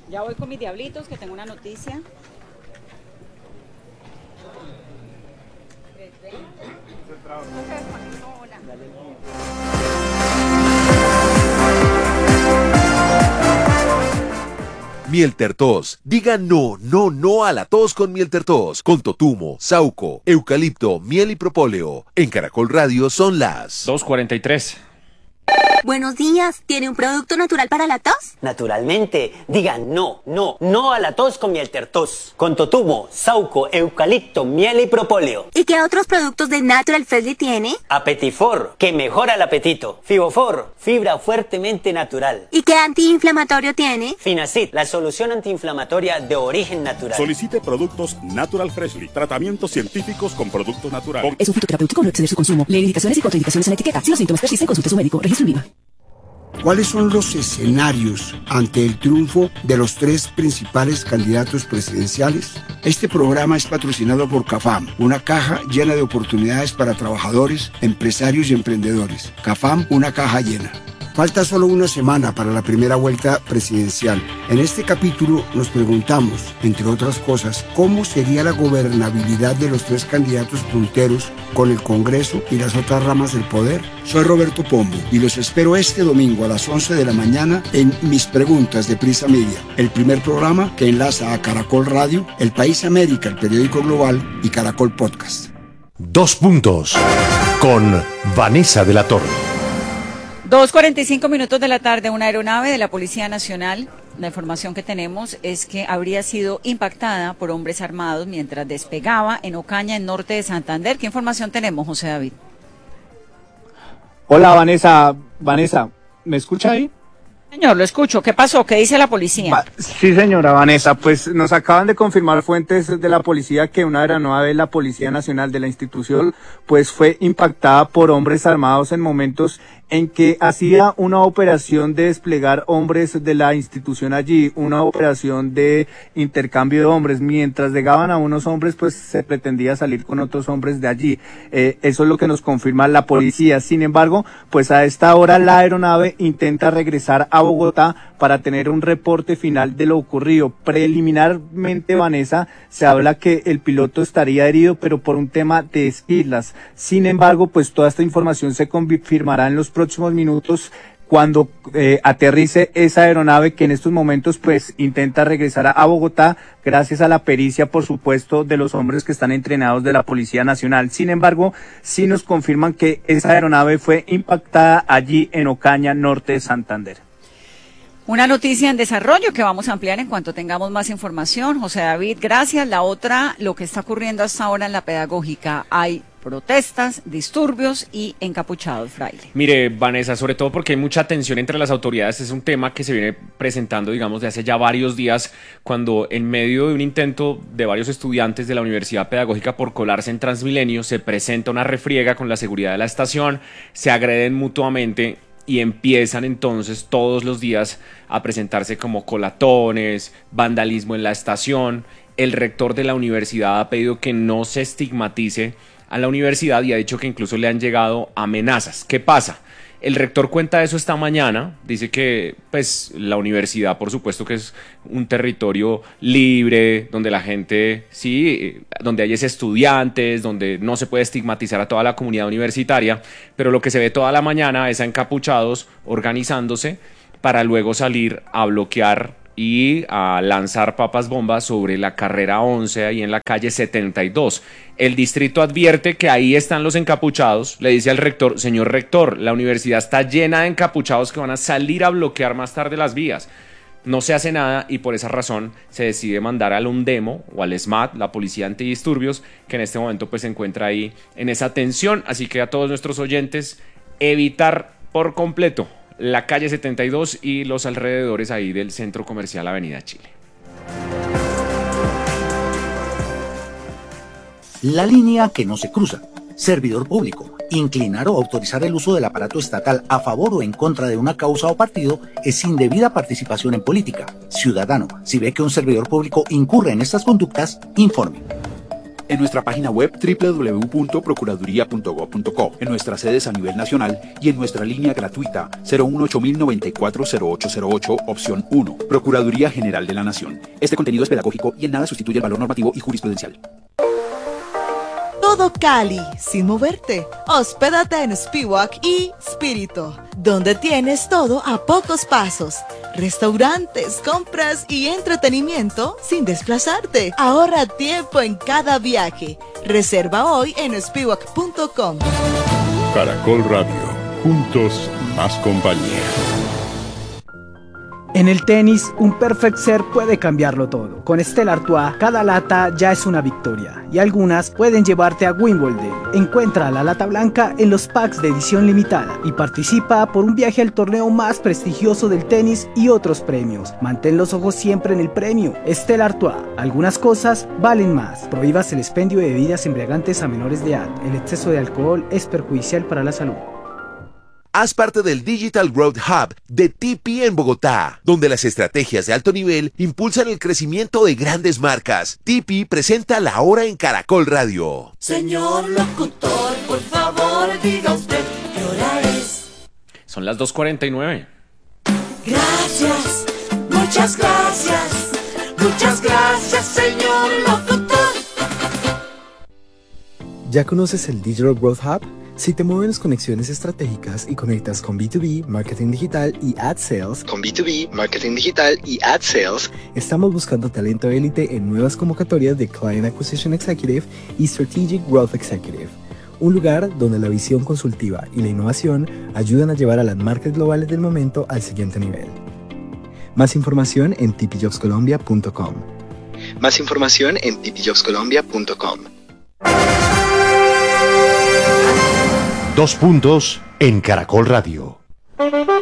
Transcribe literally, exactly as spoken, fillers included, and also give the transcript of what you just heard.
Ya voy con mis diablitos, que tengo una noticia. Mielter Tos. Diga no, no, no a la tos con Mielter Tos. Con totumo, sauco, eucalipto, miel y propóleo. En Caracol Radio son las dos cuarenta y tres. Buenos días, ¿tiene un producto natural para la tos? Naturalmente, digan no, no, no a la tos con Mielter Tos. Con totumo, sauco, eucalipto, miel y propóleo. ¿Y qué otros productos de Natural Freshly tiene? Apetifor, que mejora el apetito. Fibofor, fibra fuertemente natural. ¿Y qué antiinflamatorio tiene? Finacid, la solución antiinflamatoria de origen natural. Solicite productos Natural Freshly, tratamientos científicos con productos naturales. Es un fitoterapéutico, no exceder su consumo. Lee indicaciones y contraindicaciones en la etiqueta. Si los síntomas persisten, consulte a su médico. Registro INVIMA. ¿Cuáles son los escenarios ante el triunfo de los tres principales candidatos presidenciales? Este programa es patrocinado por CAFAM, una caja llena de oportunidades para trabajadores, empresarios y emprendedores. CAFAM, una caja llena. Falta solo una semana para la primera vuelta presidencial. En este capítulo nos preguntamos, entre otras cosas, cómo sería la gobernabilidad de los tres candidatos punteros con el Congreso y las otras ramas del poder. Soy Roberto Pombo y los espero este domingo a las once de la mañana en Mis Preguntas de Prisa Media, el primer programa que enlaza a Caracol Radio, El País América, el periódico global y Caracol Podcast. Dos puntos con Vanessa de la Torre. dos cuarenta y cinco minutos de la tarde, una aeronave de la Policía Nacional, la información que tenemos es que habría sido impactada por hombres armados mientras despegaba en Ocaña, en norte de Santander. ¿Qué información tenemos, José David? Hola, Vanessa. Vanessa, ¿me escucha ahí? Señor, lo escucho. ¿Qué pasó? ¿Qué dice la policía? Va, sí, señora Vanessa, pues nos acaban de confirmar fuentes de la policía que una aeronave de la Policía Nacional de la institución pues fue impactada por hombres armados en momentos en que hacía una operación de desplegar hombres de la institución allí, una operación de intercambio de hombres. Mientras llegaban a unos hombres, pues se pretendía salir con otros hombres de allí. Eh, eso es lo que nos confirma la policía. Sin embargo, pues a esta hora la aeronave intenta regresar a Bogotá para tener un reporte final de lo ocurrido. Preliminarmente, Vanessa, se habla que el piloto estaría herido, pero por un tema de esquilas. Sin embargo, pues toda esta información se confirmará en los próximos minutos cuando eh, aterrice esa aeronave que en estos momentos pues intenta regresar a, a Bogotá gracias a la pericia, por supuesto, de los hombres que están entrenados de la Policía Nacional. Sin embargo, sí nos confirman que esa aeronave fue impactada allí en Ocaña, norte de Santander. Una noticia en desarrollo que vamos a ampliar en cuanto tengamos más información. José David, gracias. La otra, lo que está ocurriendo hasta ahora en la pedagógica. Hay protestas, disturbios y encapuchados, Fraile. Mire, Vanessa, sobre todo porque hay mucha tensión entre las autoridades. Es un tema que se viene presentando, digamos, de hace ya varios días, cuando en medio de un intento de varios estudiantes de la Universidad Pedagógica por colarse en Transmilenio, se presenta una refriega con la seguridad de la estación, se agreden mutuamente y empiezan entonces todos los días a presentarse como colatones, vandalismo en la estación. El rector de la universidad ha pedido que no se estigmatice a la universidad y ha dicho que incluso le han llegado amenazas. ¿Qué pasa? El rector cuenta eso esta mañana, dice que pues la universidad, por supuesto que es un territorio libre, donde la gente, sí, donde hay estudiantes, donde no se puede estigmatizar a toda la comunidad universitaria, pero lo que se ve toda la mañana es a encapuchados organizándose para luego salir a bloquear y a lanzar papas bombas sobre la carrera once ahí en la calle setenta y dos. El distrito advierte que ahí están los encapuchados, le dice al rector: señor rector, la universidad está llena de encapuchados que van a salir a bloquear más tarde las vías. No se hace nada y por esa razón se decide mandar al UNDEMO o al SMAT, la Policía Antidisturbios, que en este momento pues se encuentra ahí en esa tensión. Así que a todos nuestros oyentes, evitar por completo la calle setenta y dos y los alrededores ahí del Centro Comercial Avenida Chile. La línea que no se cruza. Servidor público. Inclinar o autorizar el uso del aparato estatal a favor o en contra de una causa o partido es indebida participación en política. Ciudadano, si ve que un servidor público incurre en estas conductas, informe. en nuestra página web doble u doble u doble u punto procuraduría punto gob punto co, en nuestras sedes a nivel nacional y en nuestra línea gratuita cero uno ocho mil noventa y cuatro cero ocho cero ocho, opción uno. Procuraduría General de la Nación. Este contenido es pedagógico y en nada sustituye el valor normativo y jurisprudencial. Todo Cali, sin moverte. Hospédate en Spiwak y Spirito, donde tienes todo a pocos pasos. Restaurantes, compras y entretenimiento sin desplazarte. Ahorra tiempo en cada viaje. Reserva hoy en spiwak punto com. Caracol Radio. Juntos, más compañía. En el tenis, un perfect serve puede cambiarlo todo. Con Stella Artois, cada lata ya es una victoria y algunas pueden llevarte a Wimbledon. Encuentra la lata blanca en los packs de edición limitada y participa por un viaje al torneo más prestigioso del tenis y otros premios. Mantén los ojos siempre en el premio. Stella Artois, algunas cosas valen más. Prohíbas el expendio de bebidas embriagantes a menores de edad. El exceso de alcohol es perjudicial para la salud. Haz parte del Digital Growth Hub de T P en Bogotá, donde las estrategias de alto nivel impulsan el crecimiento de grandes marcas. T P presenta La Hora en Caracol Radio. Señor locutor, por favor, diga usted qué hora es. Son las dos cuarenta y nueve. Gracias, muchas gracias, muchas gracias, señor locutor. ¿Ya conoces el Digital Growth Hub? Si te mueven las conexiones estratégicas y conectas con B dos B, marketing digital y ad sales, con B dos B, marketing digital y ad sales, estamos buscando talento élite en nuevas convocatorias de Client Acquisition Executive y Strategic Growth Executive. Un lugar donde la visión consultiva y la innovación ayudan a llevar a las marcas globales del momento al siguiente nivel. Más información en t p jobs colombia punto com. Más información en t p jobs colombia punto com. Dos puntos en Caracol Radio.